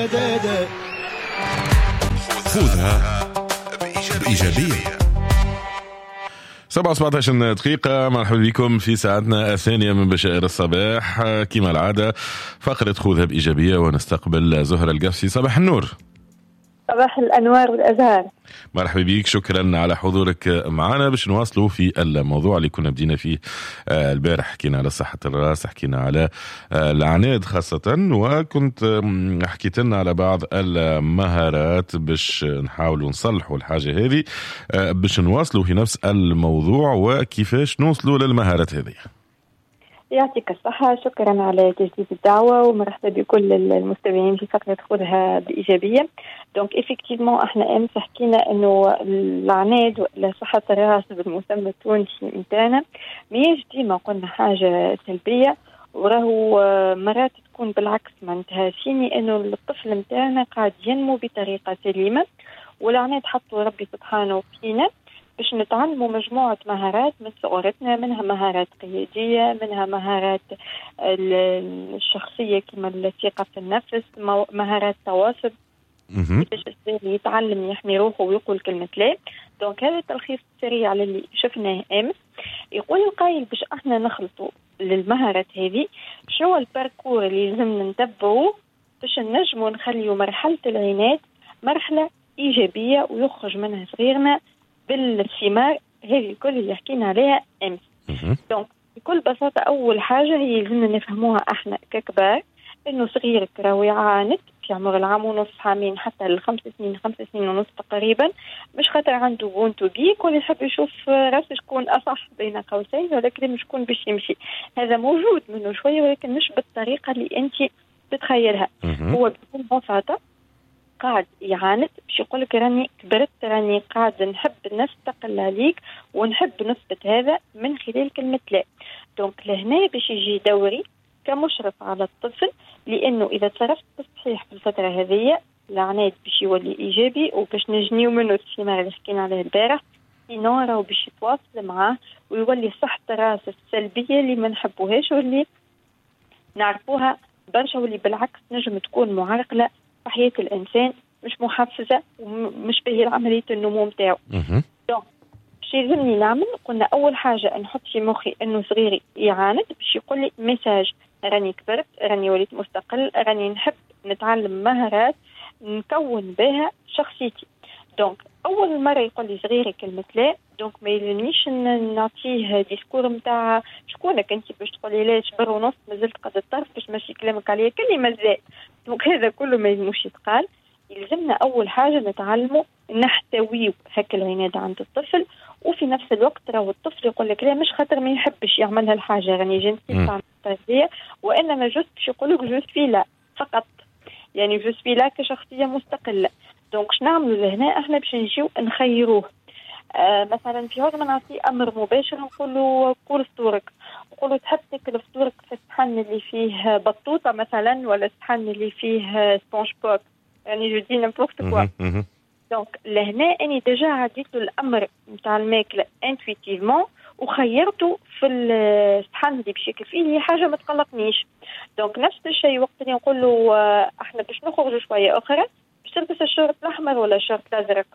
خذها بإيجابية. 7:17 دقيقة. مرحبا بكم في ساعتنا الثانية من بشائر الصباح. كما العادة فقرة خذها بإيجابية، ونستقبل زهرة القفسي. صباح النور. صباح الأنوار والأزهار. مرحبا بك، شكرا على حضورك معنا. باش نواصلوا في الموضوع اللي كنا بدينا فيه البارح. حكينا على صحة الرأس، حكينا على العناد خاصة، وكنت حكيت لنا على بعض المهارات باش نحاولوا نصلحوا الحاجة هذه. باش نواصلوا في نفس الموضوع وكيفاش نوصلوا للمهارات هذه. يعطيك الصحة، شكرا على تجديد الدعوة، ومرحبا بكل المستمعين في فقرة خذها بإيجابية. دونك إفكتيفمون احنا أمس حكينا إنه العناد ولا صحة الرأس بالمسمى التونسي متاعنا ماهيش ديما قلنا حاجة سلبية، وراهو مرات تكون بالعكس. معناتها فيني إنه الطفل متاعنا قاعد ينمو بطريقة سليمة، والعناد حطوا ربي سبحانه فينا باش نتعلموا مجموعة مهارات من صغرتنا، منها مهارات قيادية، منها مهارات الشخصية كما الثقة في النفس، مهارات تواصل باش يتعلم يحمي روحه ويقول كلمة لا. دونك هذا تلخيص سريع على اللي شفناه أمس. يقول القائل باش احنا نخلطوا للمهارات هذه شنو الباركور اللي لازمنا نتبعوه باش نجموا نخليوا مرحلة العناد مرحلة إيجابية ويخرج منها صغيرنا بالثمار هذه الكل اللي حكينا عليها أمس. دونك بكل بساطة أول حاجة هي لازمنا نفهموها احنا ككبار، إنه صغيرك راهو يعاند في عمر العام ونص، عامين، حتى ال5 سنين 5 سنين ونص تقريبا، مش خاطر عنده بونتو بيك ولا يحب يشوف راسه شكون أصح بين قوسين ولا كلام شكون باش يمشي. هذا موجود منه شوية ولكن مش بالطريقة اللي أنت تتخيلها. هو بكل بساطة قاعد يعاند باش يقولك راني كبرت، راني قاعد نحب نستقل عليك ونحب نثبت هذا من خلال كلمة لا. دونك لهنا باش يجي دوري كمشرف على الطفل، لأنه إذا تصرفت صحيح في الفترة هذه العناد باش يولي إيجابي وباش نجنيو منه الثمار اللي حكينا عليها البارح، راهو باش يتواصل معاه ويولي صحة الراس السلبية اللي ما نحبوهاش واللي نعرفوها برشا، واللي بالعكس نجم تكون معرقلة في حياة الإنسان، مش محفزة ومش باهي عملية النمو متاعه. دونك شي يلزمني نعمل، قلنا أول حاجة نحط في مخي إنه صغيري يعاند باش يقول لي ميساج، راني كبرت، راني وليت مستقل، راني نحب نتعلم مهارات نكون بها شخصيتي. دونك أول مرة يقول لي صغيري كلمة لا، دونك ما يلزمنيش نعطيه ديسكور متاع شكونك انت باش تقولي لا شبر ونص مازلت قد الطرف باش ماشي كلامك عليا كلمة مازال. دونك هذا كله ما يلزموش يتقال. يلزمنا أول حاجة نتعلمه نحتويه هكا العناد عند الطفل، وفي نفس الوقت راهو الطفل يقول لك لا مش خاطر ما يحبش يعملها الحاجة راني جنسي تاع التربية، وإنما جوست باش يقولك جو سوي لا فقط، يعني جو سوي لا كشخصية مستقلة. دونك شنعملوا لهنا احنا باش نجيو نخيروه. مثلا في هذا نعطي امر مباشر، نقولوا كل فطورك، نقولوا تحب تاكل فطورك في الصحن اللي فيه بطوطه مثلا ولا الصحن اللي فيه سبونج بوب، يعني جو دي نيمبورت كوا. دونك لهنا اني ديجا عديت له الامر نتاع الماكله انتويتيفمون وخيرته في الصحن اللي باش ياكل فيه هي حاجه ما تقلقنيش. دونك نفس الشيء وقت اللي نقول له احنا باش نخرجوا شويه اخرى باش تلبس الشورت الاحمر ولا الشورت الازرق.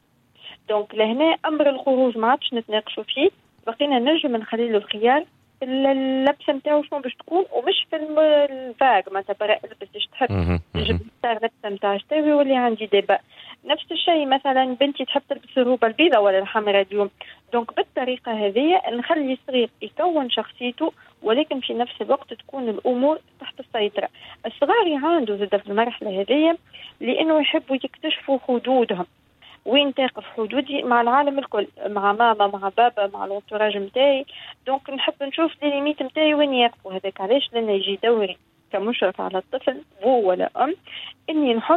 دونك لهنا امر الخروج ما عادش نتناقشوا فيه، بقينا نجم نخلي له الخيار اللبسه نتاعو شنو باش تكون، ومش في الفاق ما تبرا البس ايش تحب نجم نختار اللبسه نتاع شتاوي واللي عندي دابا. نفس الشيء مثلا بنتي تحب تلبس الروبه البيضاء ولا الحمراء اليوم، دونك بالطريقه هذه نخلي الصغير يكون شخصيته ولكن في نفس الوقت تكون الامور تحت السيطره. الصغار يعاندوا زاد في المرحله هذه لانه يحبوا يكتشفوا حدودهم، وين تقف حدودي مع العالم الكل، مع ماما مع بابا مع الانتوراج نتاعي. دونك نحب نشوف لي ليميت نتاعي وين يقفوا. هذاك علاش لنا يجي دوري كمشرف على الطفل هو ولا اني نحط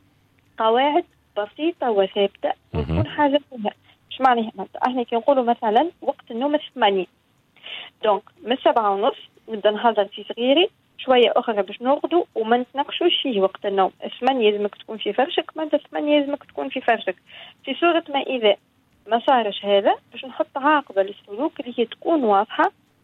قواعد بسيطه وثابته وتكون حاجه فيها. ايش معناها؟ احنا كي نقولوا مثلا وقت النوم 8، دونك من 7:30 نبدا نهضر في صغيري شويه اخرى باش نرقدوا وما نتناقشوش فيه وقت النوم. 8 لازمك تكون في فرشك، ما انت 8 لازمك تكون في فرشك. في صورة ما اذا ما صارش هذا باش نحط عاقبه للسلوك اللي هي تكون واضحه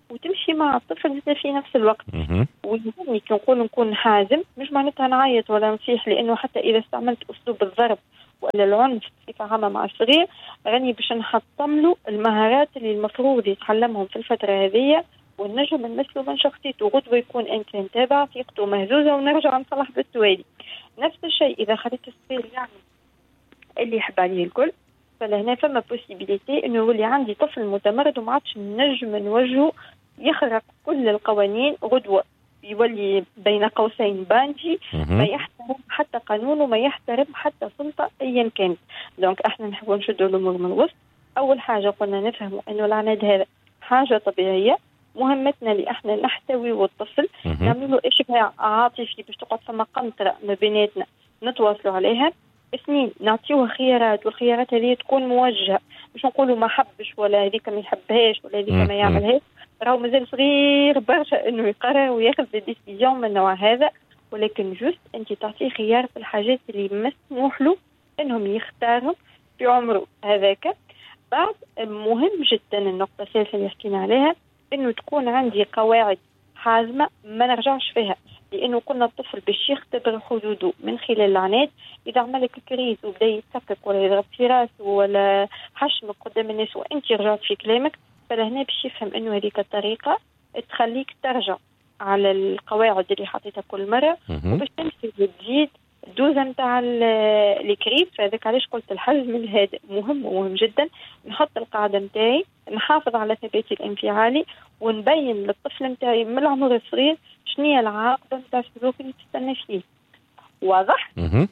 وتمشي مع الطفل في نفس الوقت. ويهمني كي نكون حازم، مش معناتها نعيط ولا نصيح، لأنه حتى إذا استعملت أسلوب الضرب ولا العنف بصفة عامة مع الصغير، راني باش نحطم له المهارات اللي المفروض يتعلمهم في الفترة هذه، والنجم نمثله من شخصيته. غدوة يكون إنسان تابع، ثقته مهزوزة، ونرجع نصلح بالتوالي. نفس الشيء إذا خليت الصغير يعني اللي يحب عليه الكل، فلهنا فما بوسيبيليتي إنه يولي عندي طفل متمرد وما عادش نجم نوجهه يخرق كل القوانين. غدوة يولي بين قوسين باندي، ما يحترم حتى قانون وما يحترم حتى سلطة أيا كانت. دونك احنا نحب نشدوا الأمور من الوسط. أول حاجة قلنا نفهم إنه العناد هذا حاجة طبيعية، مهمتنا اللي احنا نحتوي والطفل نعمل له إشباع عاطفي باش تقعد فما قنطرة ما بيناتنا نتواصلوا عليها. 2 نعطيوه خيارات، والخيارات هذه تكون موجهة، مش نقولوا ما حبش ولا هذيك ما يحبهاش ولا هذيك ما يعملهاش. راهو مازال صغير برشا انه يقرر وياخذ ديسيجن من النوع هذا، ولكن جوست انت تعطيه خيار في الحاجات اللي مسموح له انهم يختارهم في عمره هذاك. بعد مهم جدا النقطة الثالثة اللي حكينا عليها، انه تكون عندي قواعد حازمة ما نرجعش فيها، لانه كنا الطفل باش يختبر حدوده من خلال العناد. اذا عملك كريز وبدا يتسكك ولا يضرب في راسه ولا حشمك قدام الناس وانت رجعت في كلامك، فلهنا باش يفهم انه هذيك الطريقة تخليك ترجع على القواعد اللي حطيتها كل مرة، وباش تمشي وتزيد الدوزة نتاع الكريز. فهذاك علاش قلت الحجم الهادئ مهم جدا. نحط القاعدة نتاعي، نحافظ على ثباتي الانفعالي، ونبين للطفل نتاعي من العمر الصغير شنية العاقبة نتاع السلوك اللي تستنى فيه. واضح؟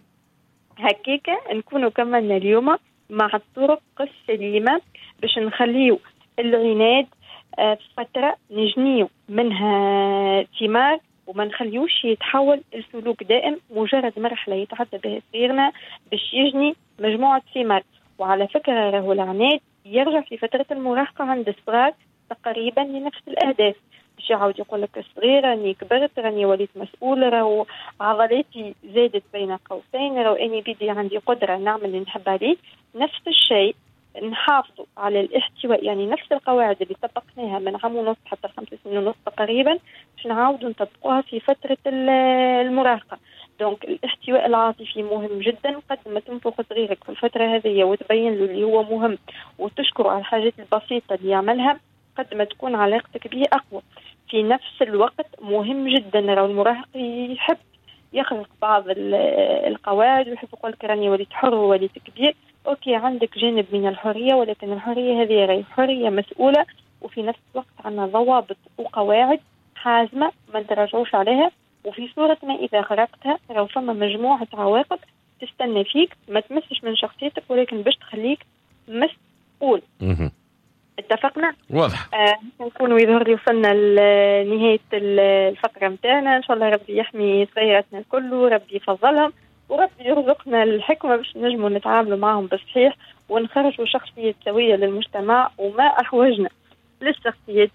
هكيك نكونوا كملنا اليوم مع الطرق السليمة باش نخليو العناد فترة نجنيو منها ثمار، وما نخليوش يتحول السلوك دائم مجرد مرحلة يتعدى بها صغيرنا باش يجني مجموعة ثمار. وعلى فكرة راهو العناد يرجع في فترة المراهقة عند الصغار تقريبا لنفس الأهداف، باش يعاود يقول لك الصغير راني كبرت، راني وليت مسؤول، راهو عضلاتي زادت بين قوسين، راهو اني بدي عندي قدرة نعمل اللي نحب عليه. نفس الشيء نحافظوا على الاحتواء، يعني نفس القواعد اللي طبقناها من عام ونص حتى 5 سنين ونص تقريبا باش نعاودوا نطبقوها في فترة المراهقة. دونك الاحتواء العاطفي مهم جدا. قد ما تنفخ صغيرك في الفترة هذه وتبين له اللي هو مهم وتشكره على الحاجات البسيطة اللي يعملها، قد ما تكون علاقتك به أقوى. في نفس الوقت مهم جدا، راهو المراهق يحب يخلق بعض القواعد ويحب يقول لك راني وليت حر ووليت كبير. اوكي عندك جانب من الحرية، ولكن الحرية هذه غير حرية مسؤولة، وفي نفس الوقت عندنا ضوابط وقواعد حازمة ما نتراجعوش عليها. وفي صورة ما إذا خرقتها راهو فما مجموعة عواقب تستنى فيك، ما تمسش من شخصيتك ولكن باش تخليك مسؤول. اتفقنا؟ واضح. نكونوا يظهر لي وصلنا لنهاية الفقرة متاعنا. إن شاء الله ربي يحمي صغيراتنا الكل، وربي يفضلهم، وربي يرزقنا الحكمة باش نجموا نتعاملوا معهم بالصحيح ونخرجوا شخصية سوية للمجتمع، وما أحوجنا للشخصيات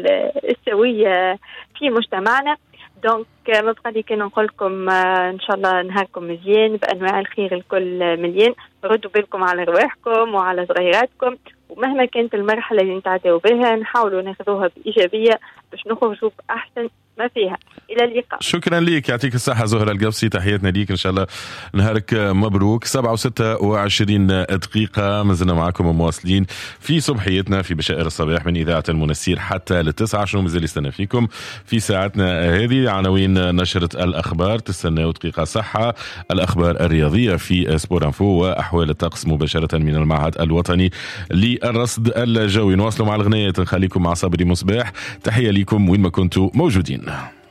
السوية في مجتمعنا. دونك ما بقى لي كان نقول لكم ان شاء الله نهاركم مزيان بانواع الخير الكل مليان. ردوا بالكم على رواحكم وعلى صغيراتكم، ومهما كانت المرحله اللي نتعداو بها نحاولوا ناخذوها بايجابيه باش نخرجوا باحسن ما فيها. الى اللقاء. شكرا لك، يعطيك الصحه زهره القبسي، تحياتنا ليك، ان شاء الله نهارك مبروك. 7:26 دقيقه مازلنا معكم ومواصلين في صبحيتنا في بشائر الصباح من اذاعه المنسير حتى ل9. شنو مازال يستنى فيكم في ساعتنا هذه؟ عناوين نشره الاخبار، تستناو دقيقه صحه، الاخبار الرياضيه في سبور انفو، واحوال الطقس مباشره من المعهد الوطني للرصد الجوي. نواصلوا مع الغنية، نخليكم مع صبري مصباح. تحيه لكم وين ما كنتوا موجودين.